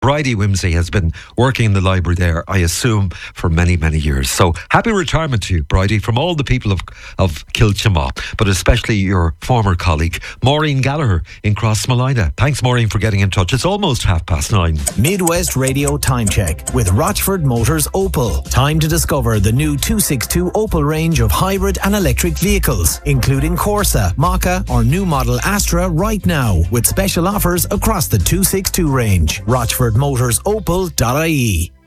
Bridie Wimsey has been working in the library there, I assume, for many, many years. So happy retirement to you, Bridie, from all the people of Kilchama, but especially your former colleague, Maureen Gallagher in Crossmolina. Thanks, Maureen, for getting in touch. It's almost 9:30. Midwest Radio Time Check with Rochford Motors Opel. Time to discover the new 262 Opel range of hybrid and electric vehicles, including Corsa, Maka or new model Astra right now, with special offers across the 262 range. RochfordMotorsOpel.ie.